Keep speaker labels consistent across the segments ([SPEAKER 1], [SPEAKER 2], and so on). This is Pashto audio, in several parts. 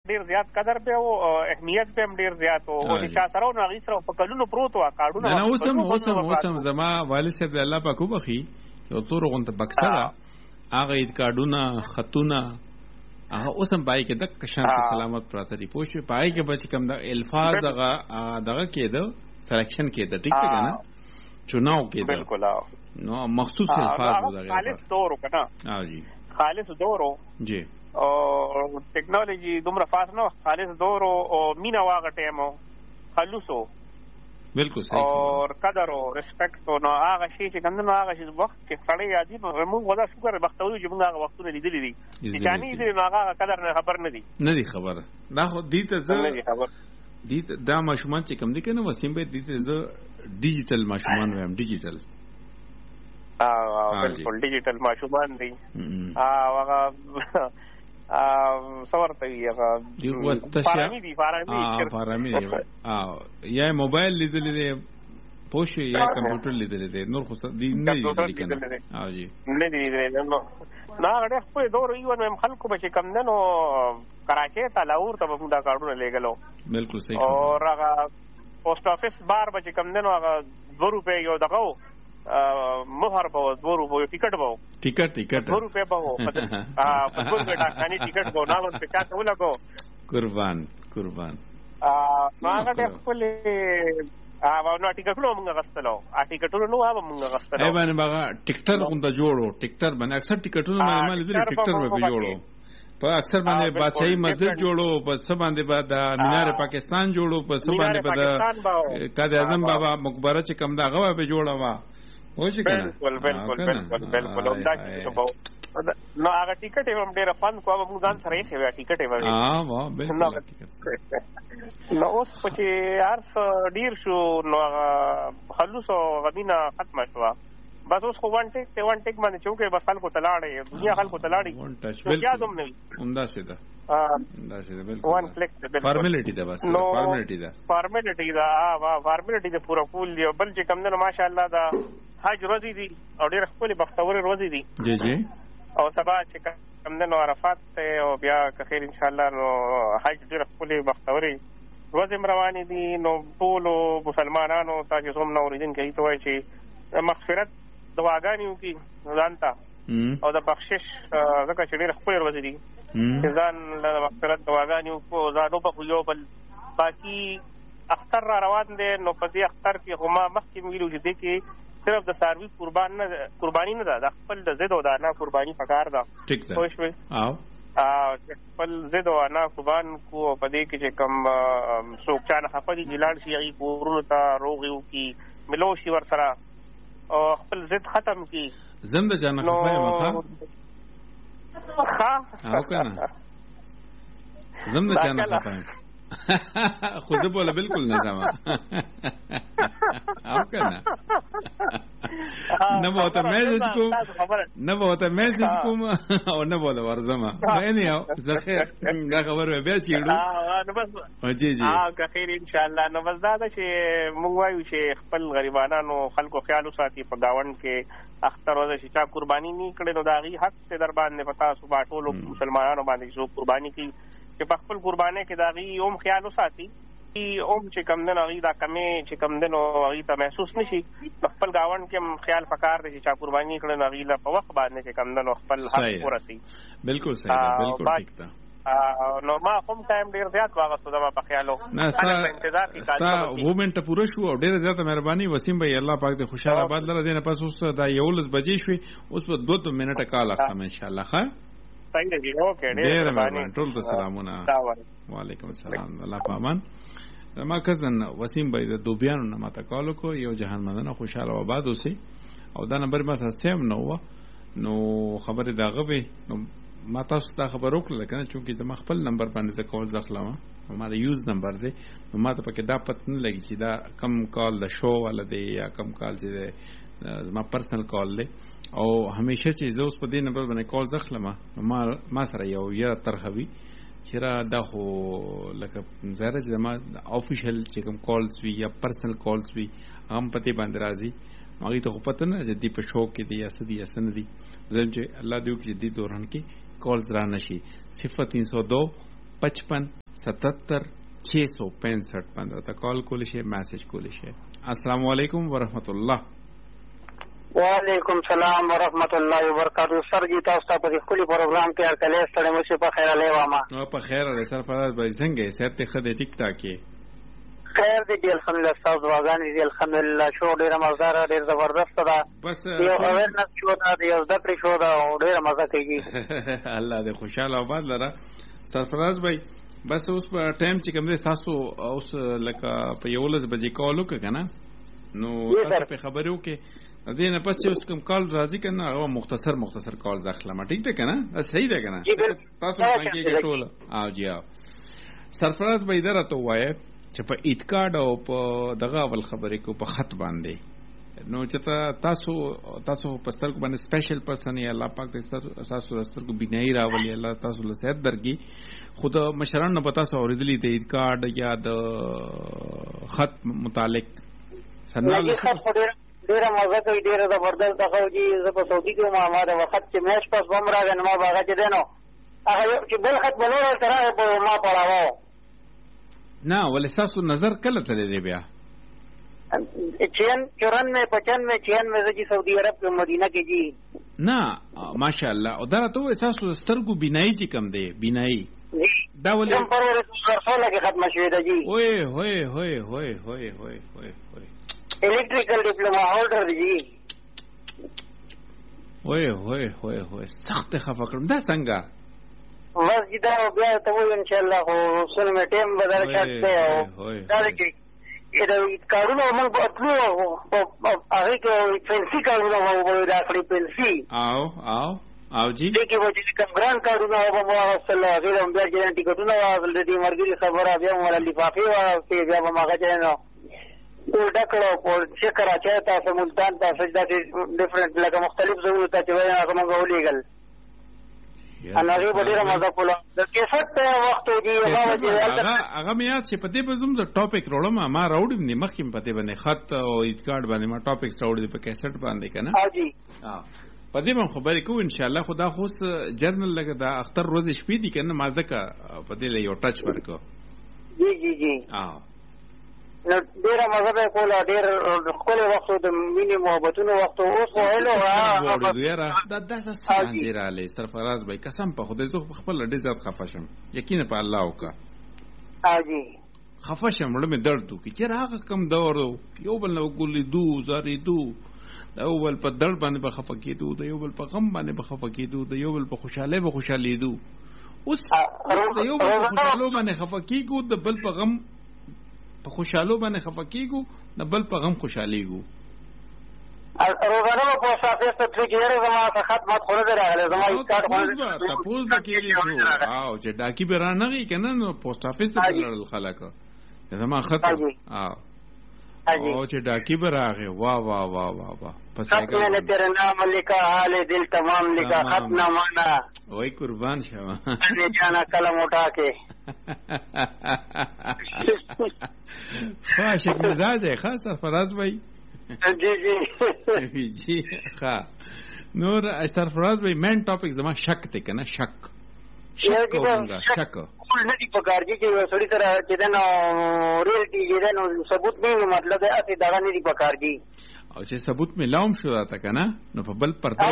[SPEAKER 1] ډیر زیات قدر به او اهمیت به هم ډیر زیات او نشا سره او ناغي سره په کلونو پروت وا کارډونه
[SPEAKER 2] نه اوسم زما والد صاحب الله پاک وبخي یو تور غونته بکسه هغه کارډونه خطونه هغه اوسم پای کې د کشان سلامت پراته دي پوښ پای کې بچ کم د الفاظ دغه کېده سلیکشن کېده ټیک ده کنه چناو کېده
[SPEAKER 1] بالکل
[SPEAKER 2] نو مخصوص الفاظ دغه
[SPEAKER 1] خالص دورو کنه
[SPEAKER 2] جی
[SPEAKER 1] خالص دورو
[SPEAKER 2] جی
[SPEAKER 1] او ټیکنالوژي دومره فاست نو خالص دورو او مینا واغه ټیمو خلوصو
[SPEAKER 2] بالکل صحیح
[SPEAKER 1] اور قدر او ریسپیکټ نو هغه شی چې کوم نو هغه شی وخت چې سړی یادی نو موږ ودا شکر بختوي چې موږ هغه وختونه لیدلې دي چې جاني دې نو هغه قدر نه خبر نه دي
[SPEAKER 2] خبره دا خو دې ته دې دا ماشومان چې کوم دي کنه وسیم به دې ته ډیجیټل ماشومان وایم ډیجیټل
[SPEAKER 1] بالکل ډیجیټل ماشومان دي هغه صورت هغه
[SPEAKER 2] فارامي یا موبایل لیدلې دي پوښ یا کمپیوټر لیدلې دي نور خو دې نه لیدلې کنه جی
[SPEAKER 1] نه دي نو هغه خپل دور یو نو خلکو به کم نه نو کراچي ته لاور ته موږ دا کارونه لګلو
[SPEAKER 2] بالکل صحیح
[SPEAKER 1] او هغه پوسټ افیس بار به کم نه نو هغه 2 روپے یو دغه مہر به 2 روپے ټیکټ به
[SPEAKER 2] ټیکټ
[SPEAKER 1] 2 روپے به په 2 روپے ډاکاني ټیکټ به نو په چا ته ولګو
[SPEAKER 2] قربان
[SPEAKER 1] هغه د خپل نو ټیکټونو موږ غستلو ټیکټونو نو هغه موږ غستلو
[SPEAKER 2] ای باندې هغه ټیکټر غونډه جوړو ټیکټر باندې اکثر ټیکټونو باندې لیدل ټیکټر به جوړو په اکثر باندې بادشاہي مسجد جوړو په څه باندې بعد مینار پاکستان جوړو په څه باندې بعد قائد اعظم بابا مقبره چې کوم دا غوا به جوړه وا و چې کنه
[SPEAKER 1] بالکل دا نو هغه ټیکټ هم ډېر فن کوو موږ ځان سره یې خو ټیکټ یې
[SPEAKER 2] واه بالکل
[SPEAKER 1] نو اوس چې ارس ډیر شو نو خلوص او غبینه ختم شو بس اوس خو وان ټیک باندې چوکې بس خلکو تلاړې دنیا خلکو تلاړې یادوم نه
[SPEAKER 2] عمدہ سیده بالکل
[SPEAKER 1] وان کلیک
[SPEAKER 2] فارمیلټی ده بس
[SPEAKER 1] فارمیلټی ده پورا کول دی بل چې کوم نه ماشاءالله دا حج روزي دي او ډېر خپل بختور روزي دي
[SPEAKER 2] جی
[SPEAKER 1] او سبا چې کوم نه عرفات او بیا که خیر ان شاء الله نو حج ډېر خپل بختوري روزي روانې دي نو ټول مسلمانانو ته چې څومره اوریدن کوي ته وایي چې مغفرت دعاګانې وکړي ځانته او د بخشش ځکه چې ډېر خپل روزي دي ځان له مغفرت دعاګانې وکړو ځانو په خو یو بل باقي اختر را روان دی نو په دې اختر کې هما مخکې ویلو چې دې کې صرف د ساروي قرباني نه ده د خپل د ضد او د انا قرباني پکار ده
[SPEAKER 2] ٹھیک ده
[SPEAKER 1] خپل ضد او انا قربان کو په دې کې چې کم څوک چا نه خپل جلال شي هغه کورونو ته روغیو کی ملو شي ور سره او خپل ضد ختم کی
[SPEAKER 2] زم د جنه خپل مخه او کنه زم د جنه خپل خو زه بوله بالکل نه زما او کنه نه بوته میسج کوم او نه بوله ورزما نه یو زخه دا خبره بیا چیړو
[SPEAKER 1] نو بس جی که خیر ان شاء الله نو بس دا چې موږ وایو چې خپل غریبانو خلکو خیال وساتي په گاوند کې اختر ورځ چې چا قرباني نه کړي نو دا غي حق ته در باندې پتا صبح ټول مسلمانانو باندې جو قرباني کوي چې په خپل قربانه کې دا غي اوم خیال وساتي اوم چې کم نه غي دا کمې چې کم نه غي ته محسوس نشي خپل گاوند کې خیال پکار دي چې چا قرباني کړي نو غي لا په وخت باندې چې کم نه خپل حق ورسي
[SPEAKER 2] بالکل صحیح بالکل ٹھیک ده
[SPEAKER 1] نو ما کوم ټایم ډیر زیات واغستو دا په خیالو
[SPEAKER 2] نه انتظار کی کاږي و منټه پوره شو او ډیر زیاته مهرباني وسیم بھائی الله پاک دې خوشاله آباد لره دینه پس اوس دا 11 بجې شوي اوس په 2 منټه کال اخلم ان شاء الله ښه
[SPEAKER 1] صحیح دی اوکے ډیر مهرباني
[SPEAKER 2] ټول سلامونه وعلیکم السلام الله پامان ما کزن وسیم بھائی د دوبیانو نه ماته کال کو یو جهان مدنه خوشاله آباد اوسي او دا نمبر ما تاسو نو خبره دا غوي نو ما تاسو دا خبر وکړه کنه چې د خپل نمبر باندې څه کول ځخلم ما د یوز نمبر دی نو ما ته پکې دا پته نه لګی چې دا کم کال د شو ولا دی یا کم کال چې ما پرسنل کال دی او همیشه چې زه اوس په دې نمبر باندې کال ځخلم ما سره یو یا ترخوي چې را دا خو لکه زره چې ما افیشل چې کوم کالز وی یا پرسنل کالز وی هم پته باندې راځي هغه ته خو پته نه چې دی په شو کې دی یا سدي یا سن دی زم چې الله دې وکړي دې دوران کې کالز را نشي 0302 5577 باندې ته کال کولی شئ، میسج کولی شئ. السلام علیکم ورحمت الله.
[SPEAKER 3] وعلیکم سلام ورحمت الله وبرکاتہ. سر جی تاسو ته په خپل پروګرام کې ارکلې ستړي مو په خیر علی واما.
[SPEAKER 2] نو په خیر علی سر فراز به څنګه سر ته خدای ټیک ټاکي.
[SPEAKER 3] خیر دی الحمدلله. تاسو واغان دي الحمدلله. شو ډیره مزدار ډیر زبردست ده. بس یو اویرنس شو دا یو د پرې شو دا ډیره مزه کوي.
[SPEAKER 2] الله دې خوشاله آباد لره. سرفراز بھائی بس اوس په ټایم چې کوم تاسو اوس لکه په 11 بجې کال وکړه کنه، نو تاسو په خبرو کې دې نه پس چې اوس کوم کال راځي کنه هغه مختصر کال ځخلم. ټیک ده کنه؟ صحیح ده کنه؟ تاسو باندې کې ټول او جی سرفراز بھائی درته وایي چې په ایتکاډ او په دغه اول خبرې کو په خط باندې، نو چې تاسو په سترګو باندې سپیشل پرسن یا الله پاک دې تاسو سترګو بینایی راولي، الله تاسو له صحت درکړي. خود مشران نه پتا سو اوریدلی ته ایتکاډ یا د خط متعلق
[SPEAKER 3] سنل ډیره مزه کوي، ډیره زبردست دغه جی زه په سعودي کې ما د وخت چې مېش پس بم راغی نو ما باغه چې دینو هغه چې بل خط بلور تر ما پړاوو
[SPEAKER 2] نه ولې تاسو نظر کله تللی دی بیا
[SPEAKER 3] 94 में 95 में 96 में जी सऊदी अरब के मदीना के जी
[SPEAKER 2] ना माशाल्लाह. او دا ته تاسو سترګو بینایی چې کم دی بینایی دا ولې
[SPEAKER 3] کوم پر ورسوله کې ختم شوی دی جی.
[SPEAKER 2] اوه
[SPEAKER 3] इलेक्ट्रिकल डिप्लोमा होल्डर जी.
[SPEAKER 2] ओए सख्त खफा करूं دا څنګه
[SPEAKER 3] बस जिदा बया ته وو ان شاء الله اصل میں ټیم بدل چاته او دا کې دا کارونه موږ بتلو هغه کې فنسي کارونه وو دا کړی فنسي
[SPEAKER 2] او جی
[SPEAKER 3] دغه وجه کوم ګران کارونه وو مو اصل غیر هم بیا جن ټیکټونه واغل دي مرګري خبره بیا مول لفافي او بیا ما هغه نه ډکړو په شکر اچا تاسو ملتان تاسو دا ډیفرنٹ لکه مختلف ضرورت ته وایي هغه موږ ولېګل انا غي بدیره مزه کوله د کیسټ وخت دی هغه
[SPEAKER 2] مې یاد چې پته به زم د ټاپک روړم ما راوډم نه مخکې پته باندې خط او ایتکاډ باندې ما ټاپک راوړم په کیسټ باندې کنه
[SPEAKER 3] ها جی
[SPEAKER 2] پدې من خبرې کو ان شاء الله خدا خوست جرنل لګه دا اختر روز شپې دي کنه ما ځکه پدې له یو ټچ ورکو
[SPEAKER 3] جی نو ډیره مزه به کوله ډیر خپل وخت د مینې محبتونو وخت اوس وایلو
[SPEAKER 2] دا څنګه رااله سرفراز بھائی قسم په خدای زه خپل ډیر زیات خفاشم یقینا په الله وکا
[SPEAKER 3] اجي
[SPEAKER 2] خفاشم مړ مې درد وکي چې راغه کم دور یو بل نو ګولې دو زاري دو دا یو بل په درد باندې به خفقېدو دا یو بل په غم باندې به خفقېدو دا یو بل په خوشاله به خوشالېدو اوس یو بل په خوشالو باندې خفقېګو د بل په غم په خوشالو باندې خفقېګو د بل په غم خوشالېګو
[SPEAKER 3] روزانه په صافه ست چې زما خدمت خو نه راغله زما ایستاد خو
[SPEAKER 2] تاسو د کېږي شو او چې ډاکی به را نغی کنه نو پوسټ افیس ته لړل خلک زما خط او چې ډاکی به راغی وا
[SPEAKER 3] پس میں نے تیرے نام لکھا حال دل تمام لکھا خط نہ مانا
[SPEAKER 2] وہی قربان شوا
[SPEAKER 3] نے جانا قلم اٹھا کے
[SPEAKER 2] خواہ شک مزاج ہے خواہ سرفراز بھائی
[SPEAKER 3] جی
[SPEAKER 2] خواہ نور سرفراز بھائی مین ٹاپک زمان شک تے کنا شک
[SPEAKER 3] ندی پکار جی چې سړی سره چې دنو ریلټي چې دنو ثبوت نه مطلب ہے اسی دغه ندی پکار جی
[SPEAKER 2] او چې ثبوت ملاوم شو راته کنه نو په بل پرده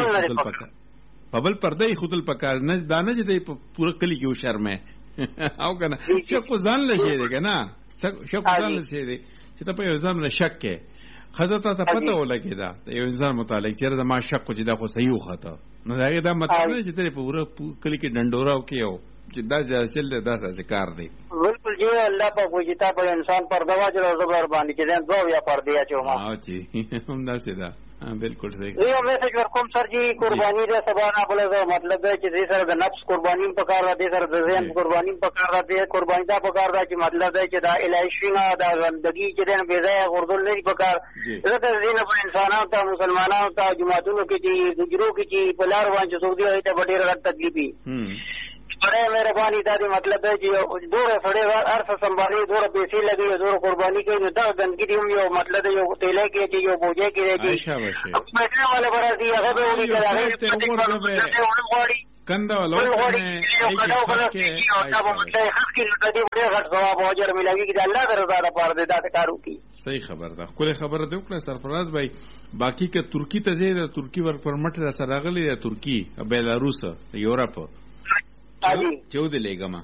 [SPEAKER 2] خودل پکار نه دانه چې په پوره کلی کې شرمه او کنه چې کو ځان لشي دی کنه شک ځان لشي دی چې ته په ځان نه شک کې خزته ته پته ولګی دا یو انسان متعلق چې دا ما شک چې دا خو صحیح خطا نو دا مطلب نه چې ته په پوره کلی کې ډنډوراو کې یو چې دا چل دا ذکر دی
[SPEAKER 3] بالکل جی الله په وجتا په انسان پر دوا جوړ زبر باندې چې دین دوه یا پر دی چوما
[SPEAKER 2] ها جی هم دا سیدا بالکل صحیح
[SPEAKER 3] یو میسج ورکوم سر جی قربانی دې سبانا بوله مطلب دی چې سره د نفس قربانی په کار دی سره د ذهن قربانی په کار دی قربانی دا په کار دی چې مطلب دی چې دا الهي شینا دا زندگی چې دین بے ځای غردل نه په کار زه د دین په انسانانو ته مسلمانانو ته جماعتونو کې چې ګجرو کې چې بلار وانه سعودي ته ډېر رات تکلیفي بڑے مہربانی دادی مطلب ہے جی دور سڑے عرص سنبھالی دور پیسے لگی دور قربانی کے جو دا گندگی دی جو مطلب ہے جو تیلے کے جی جو بوجھے کے جی بیٹھنے والے بڑا دی اگر
[SPEAKER 2] کنده ولو صحیح خبر ده. خپل خبره ده وکړه سرفراز بھائی. باقی که ترکی ته ځي د ترکی ورک پرمټ را سره راغلی د ترکی بیلاروس یورپ چې ودې لګما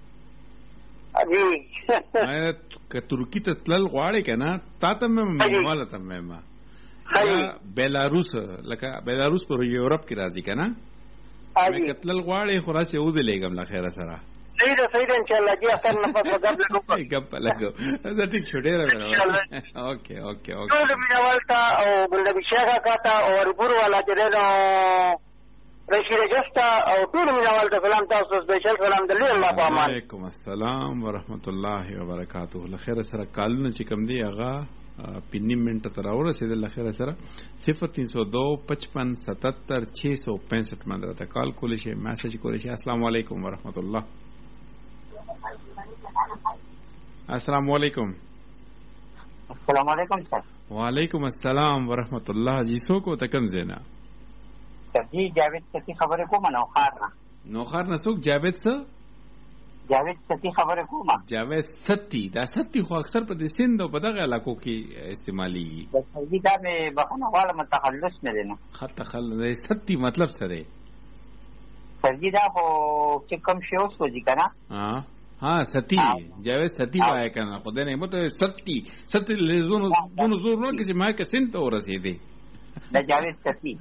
[SPEAKER 2] که ترکی ته تلل غواړي کنه تا ته مې ماله ته مې بیلاروس لکه بیلاروس پر یورپ کې راځي کنه مې کتل غواړي خو راځي ودې لګم لا خیره سره
[SPEAKER 3] صحیح ده ان شاء الله جی اخر نفس وګب
[SPEAKER 2] ګپ لګو زه ټیک شوډه راغله اوکې
[SPEAKER 3] ټول مینوالتا او بلدی شیخه کاتا او ریپور والا چې نو رشید جستا او ټول مینوالتا سلام تاسو سپیشل سلام دلی الله په امان.
[SPEAKER 2] وعلیکم السلام ورحمت الله وبرکاته. لخيره سره کالونه چې کوم دی هغه 5 منټه تر ورسېدل. لخيره سره 0302 55 77 665 باندې راته کال کولی شي میسج کولی شي. السلام علیکم ورحمت الله. السلام علیکم.
[SPEAKER 3] السلام علیکم سر.
[SPEAKER 2] وعلیکم السلام ورحمت الله. جی سو کو تکم زینا
[SPEAKER 3] جی جاوید ستی خبره کوم
[SPEAKER 2] نو خار نه څوک جاوید څه
[SPEAKER 3] جاوید ستی خبره کوم
[SPEAKER 2] جاوید ستی دا ستی خو اکثر په د سند او په دغه علاقو کې استعمالي
[SPEAKER 3] د سعودي دا به بخنه غواړم تخلص نه دینه
[SPEAKER 2] خط تخلص ستی مطلب څه دی
[SPEAKER 3] سعودي دا خو چې کم شی اوس وځي کنه
[SPEAKER 2] ها ستی جاوید ستی وای کنه خو دنه مته ستی لزونو دونو زور نو کې ما کې سند ته ورسېدي
[SPEAKER 3] دا جاوید ستی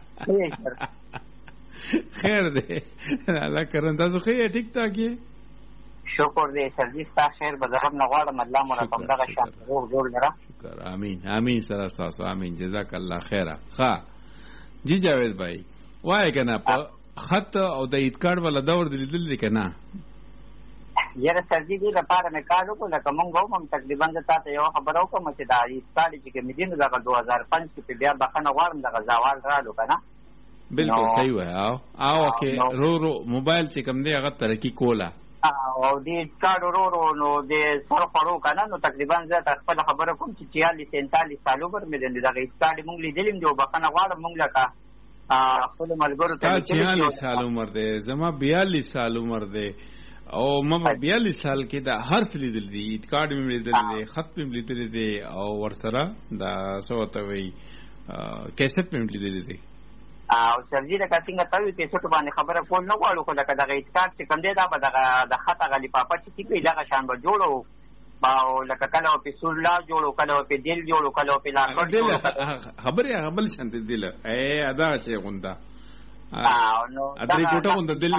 [SPEAKER 2] خیر دی الله کرن تاسو خیر ټیک ټاک یې
[SPEAKER 3] شکر دی سردي ستا خیر به زه هم نه غواړم الله مو راته دغه شان جوړ لره
[SPEAKER 2] شکر امین سره تاسو امین جزاک الله خیره. ښه جی جاوید بھائی وای کنه په خط او د ایت کارت ولا دور دلیدل کنه
[SPEAKER 3] یاره سردي دی لپاره مې کار وکړ لکه مونږ هم تقریبا تاسو یو خبرو کوم چې دا ایت کارت چې مدینه دغه 2005 کې بیا بخنه غواړم دغه زوال رالو کنه
[SPEAKER 2] بالکل صحیح وای او کې رو موبایل چې کوم دی هغه ترقی کوله
[SPEAKER 3] او دې کارت ورو نو دې سر خړو کنه نو تقریبا زه خپل خبره کوم چې 46 47 سال عمر مې دغه ایت کارت مونږ لیدلم جو بخنه غواړم مونږ لکه خپل ملګرو ته
[SPEAKER 2] 46 سال عمر دی زما 42 سال عمر دی او ما 42 سال کې دا هر څه لیدل دي ایت کارت مې لیدل دي خط مې لیدل دي او ورسره دا سوته وی کیسټ مې لیدل دي
[SPEAKER 3] او سرجی د کاتینګ ته وی کیسټ باندې خبره کول نه غواړو خو دا دغه ایت کارت چې کوم دی دا به د خط غلی پاپا چې کیږي دا شان به جوړو او لکه کله په سورلا جوړو کله په دل جوړو کله په لاکړ جوړو
[SPEAKER 2] خبره غبل شانت دل اے ادا شي غوندا
[SPEAKER 3] نو
[SPEAKER 2] ادري کوټه غوندا دل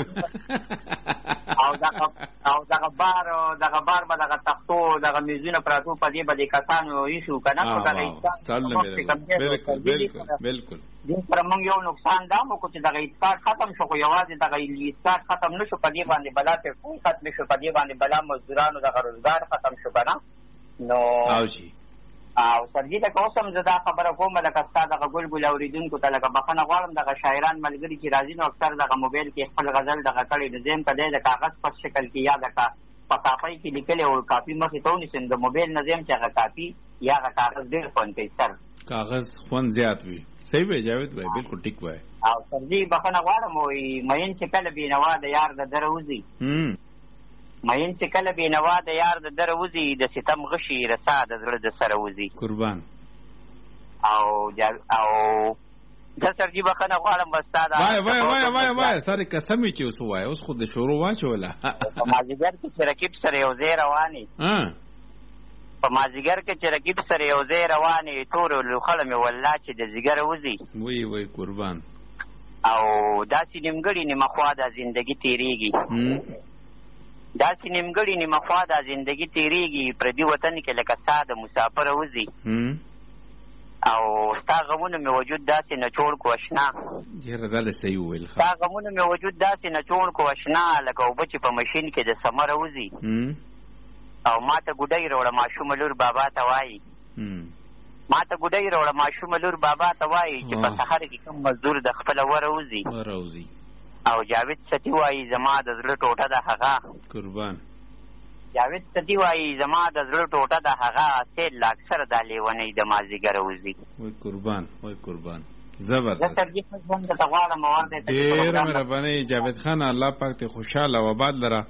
[SPEAKER 3] او دغه بار به دغه تختو دغه میزونه پراتو په دې باندې کسانو ایشو کنه نو دغه
[SPEAKER 2] بالکل
[SPEAKER 3] دې پر موږ یو نقصان دا مو چې دغه ایت ختم شو خو یوازې دغه ایت ختم نشو په دې باندې بلا ته ختم شو په دې باندې بلا مزدورانو دغه روزګار ختم شو کنه نو او سرجی ته کوم زدا خبره کوم لکه ستاسو دغه ګل اوریدونکو ته لکه بخنه غواړم دغه شاعران ملګری چې راځي نو اکثر دغه موبایل کې خپل غزل دغه کړي د زم کده د کاغذ په شکل کې یا د په کاپي کې لیکل او کاپي مخې ته ونیسم د موبایل نظم چې هغه کاپي یا هغه کاغذ ډیر فون کوي سر
[SPEAKER 2] کاغذ فون زیات وي صحیح وي جاوید بھائی بالکل ټیک وای
[SPEAKER 3] او سرجی بخنه غواړم وي مین چې کله بینوا د یار د دروزي مین چې کله بینوا د یار د دروزي د ستم غشي رسا د زړه د سره وزي
[SPEAKER 2] قربان
[SPEAKER 3] او د سرجی بخنه غواړم
[SPEAKER 2] وای وای سره قسمی چې اوس وای اوس خود د شروع واچوله
[SPEAKER 3] په مازیګر کې چې رکیب سره یو ځای رواني په مازیګر کې چې رکیب سره یو ځای رواني تور لوخړه مې والله چې د زیګر وزي
[SPEAKER 2] وای قربان
[SPEAKER 3] او داسې نیمګړی نیمه خوا د ژوندۍ تیریږي داسې نیمګړی نیمه خوا د ژوندۍ تیریږي پردي وطن کې لکه ساده مسافر وزي او ستا غمونه مې وجود داسې نچوړ کو اشنا
[SPEAKER 2] یاره دا صحیح ویل
[SPEAKER 3] ستا غمونه مې وجود داسې نچوړ کو اشنا لکه اوبه چې په ماشین کې د سمره وزي او ماته ګډۍ وروړه ماشومه لور بابا ته وایي ماته ګډۍ وروړه ماشومه لور بابا ته وایي چې په سحر کې کوم مزدور د خپله وره وزي او جاوید ستی وایي زما د زړه ټوټه د هغه
[SPEAKER 2] قربان
[SPEAKER 3] جاوید ستی وایي زما د زړه ټوټه د هغه سیل لا اکثر د لیونۍ د مازیګر وزي
[SPEAKER 2] وای قربان زبردست ډېر مهرباني جاوید خان الله پاک ته خوشاله او آباد لره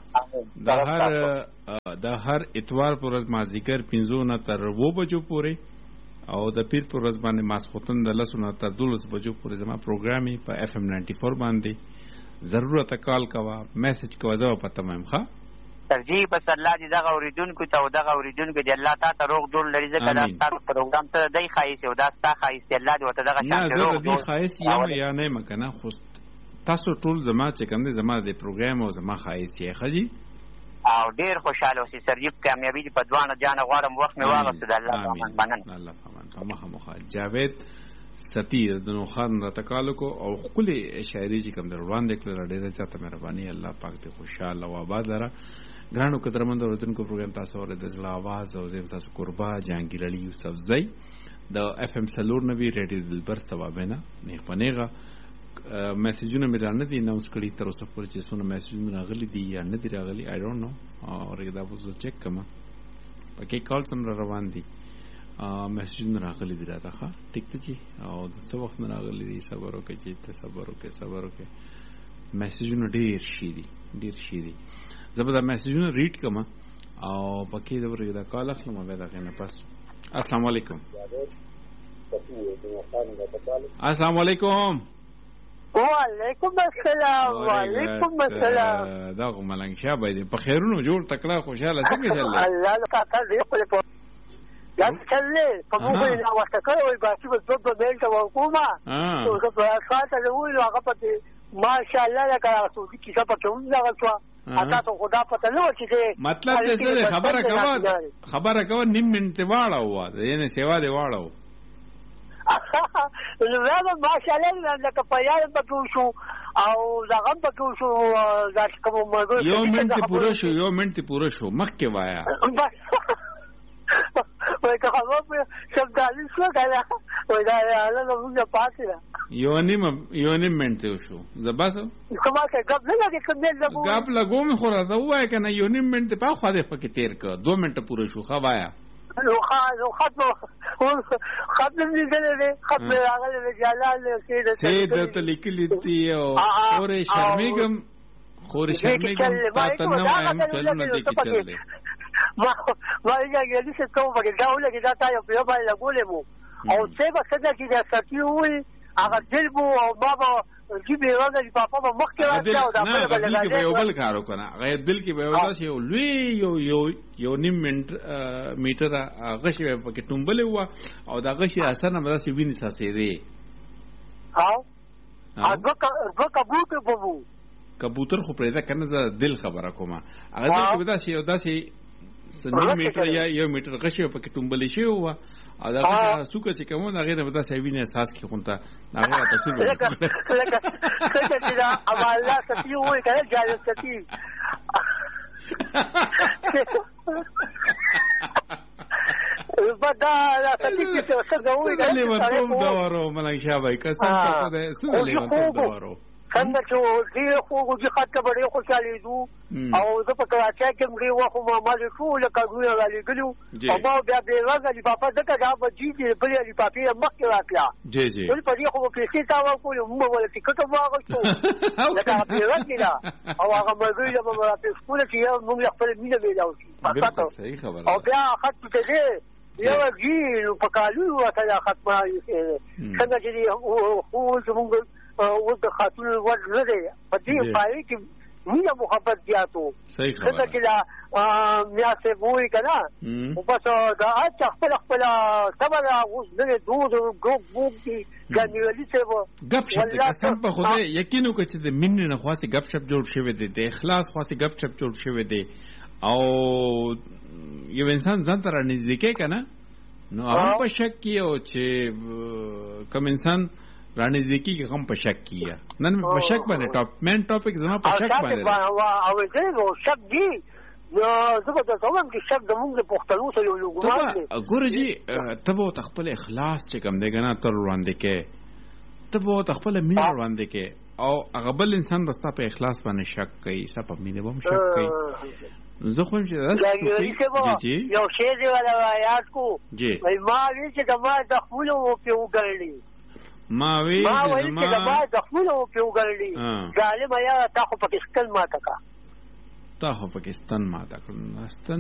[SPEAKER 2] د هر اتوار پر ورځ مازدیګر 5 نه تر 2 بجو پورې او د پیر پر ورځ باندې ماسخوتن د 10 نه تر 12 بجو پورې زما پروګرامي په FM 94 باندې ضرورت کال کوا میسج کوا زو پته مم ښه
[SPEAKER 3] ترجیح بس الله دې دغه اوریدونکو ته او دغه اوریدونکو دې الله تعالی ته روغ جوړ لري ځکه دا ستاسو پروګرام ته دای خایس او دا ستاسو خایس الله دې وته دغه شان روغ
[SPEAKER 2] دې خایس یا نه مکنه خو تاسو ټول زما چې کوم دې زما د پروګرام او زما خایس یې خجی
[SPEAKER 3] او ډیر خوشاله اوسې سرجیب کامیابی دې په دوانه جان غواړم وخت مې واغسته د الله منن
[SPEAKER 2] الله فمن مخه جاوید ستیر د نو خان را تکالو کو او خپل شاعري چې کوم در وړاندې کړل ډیره زیاته مهرباني الله پاک دې خوشاله او آباد لره ګرانو قدرمند اوریدونکو پروګرام تاسو ور د زړه आवाज او زم تاسو قربا جهانگیر علي یوسف زئی د FM سلور نبی ریډیو دلبر ثوابنه نه پنيغه میسجونه مې را نه دي نو سکړی تر اوسه پورې چې څونه میسجونه راغلي دي یا نه دي راغلي I don't know او رګدا پوسو چیک کما پکې کال سم روان دي میسجونه راغلي دي راته ښه ټیک ته جی او د څو وخت نه راغلي دي صبر وکړئ چې صبر وکړئ میسجونه ډیر شي دي زبر میسجونه ریډ کما او پکې د ورګدا کال اخلم به دا کنه پس السلام علیکم السلام علیکم
[SPEAKER 4] وعلیکم السلام
[SPEAKER 2] دا ملنګ شابه دې په خیرونو جوړ تکړه خوشاله څنګه چلې
[SPEAKER 4] الله تعالی دې په یا چلې په موږ نه واسطه کوي باسي په دوه بیلټ وکوما او که په اساس له ویلو هغه پته ماشاءالله لکه سعودي کیسه په کوم ځای غلطه اته ته خدا پته نو چې
[SPEAKER 2] مطلب دې خبره کوي نیم منټ واړه و یعنی سیوا دی واړه
[SPEAKER 4] نو ماشاءالله لکه په یاد پکې شو او زغم پکې شو ځکه کوم مرګ
[SPEAKER 2] یو منټ پوره شو مخکې وایا
[SPEAKER 4] وای که هغه په شپږالی شو کنه وای دا له موږ پاتې
[SPEAKER 2] یو نیم منټ شو زباسو
[SPEAKER 4] کومه کې غب نه لګي کوم نه زبو
[SPEAKER 2] غب لګوم خو راځه وای کنه یو نیم منټ په خو دې پکې تیر ک 2 منټ پوره شو خوایا
[SPEAKER 4] نو ختم دې دې ختم راغله جلال
[SPEAKER 2] سید ته لیکلې دی او اورې شرمېګم تاسو نو ایم چلونه دې کې چلې
[SPEAKER 4] ما یې دې څه کوم په ډاوله کې دا تاسو په یوه لګولې مو او څه به څه کې دا ساتيوي هغه دلبو او بابا جيبي راغلي پاپا مخ کې راځي او دا په
[SPEAKER 2] بل کارو کنه غیر دل کې به ولا شي لوی یو نیم میټر غشي په کې ټومبلې و او دا غشي اثر نه مرسي ویني ساسې دی
[SPEAKER 4] او
[SPEAKER 2] کبوتر خو پرې دا کنه دل خبره کومه هغه دل کې ودا شي او دا شي سنیم میټر یا یو میټر غشي په کې ټومبلې شي و او دا سوکه چې کومه هغه نه ودا شي ویني احساس کې خونته هغه تاسو
[SPEAKER 4] لکه دا اوله ستي وای کنه جاله ستي بداله ستي چې څه غوي
[SPEAKER 2] دا لیوانتوب دا ورو ملنګ شابه کسان ته ده څه لیوانتوب دا ورو
[SPEAKER 4] څنګه چې دې خو چې خاطر به خوشاله دو او زه په کراچۍ کې مړي و خو ما مال ټول کاغذونه غالي ګلو او ما بیا به راغلي پاپا دغه دا بجې دې بلې دې پاپي مخکې راکړه
[SPEAKER 2] جی
[SPEAKER 4] ټول په دې خو په پیسې تا وکول مو ول ټیکټ واغښتو لکه په راکړه او هغه مرګي له ما په سکول کې یو موږ خپل مینه ویلاو
[SPEAKER 2] بالکل صحیح خبره
[SPEAKER 4] او بیا خط ته یو غیلو په کالو وته ختمه څنګه چې خو زموږ او د خاتون ور نه دی په دې پای کې مینه محبت زیاتو
[SPEAKER 2] صحیح خبره
[SPEAKER 4] چې لا میا سه وای کنه او پس دا اچ خپل صبر اوس نه دود ګوګ دي ګنیولې څه و
[SPEAKER 2] غب شپ د قسم په خوده یقین وکړه چې د مینې نه خاصه غب شپ جوړ شوی دی د اخلاص خاصه غب شپ جوړ شوی دی او یو انسان ځان ته نږدې کنه نو هغه په شک کې او چې کوم انسان رانی ذکی کې هم په شک کیه نن په شک باندې مین ټاپک زما په شک باندې
[SPEAKER 4] او زه شک دی زه به تاسو هم کې شک د موږ په پښتنو سره یو ګمان دی
[SPEAKER 2] ګورجی تبو تخپل اخلاص چې کوم دی کنه تر وړاندې کې تبو تخپل مين وړاندې کې او هغه بل انسان بستا په اخلاص باندې شک کوي سب په مینه هم شک کوي زه خو چې
[SPEAKER 4] جی یو شی دی ولا یاد کو ما وی چې کما د خپل او په وګړلی
[SPEAKER 2] ما ویل
[SPEAKER 4] چې زما زخمونه په وګړلي ظالم یا تا خو پاکستان ماته کا
[SPEAKER 2] تا خو پاکستان ماته کړ